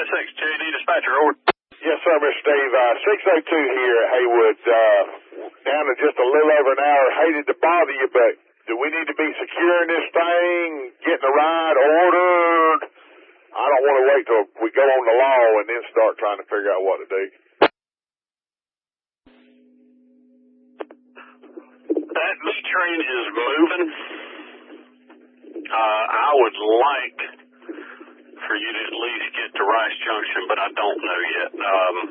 SXJD dispatcher, over. Yes, sir, Mr. Steve. 602 here at Haywood. Down to just a little over an hour. Hated to bother you, but do we need to be securing this thing, getting a ride ordered? I don't want to wait till we go on the law and then start trying to figure out what to do. This train is moving. I would like for you to at least get to Rice Junction, but I don't know yet.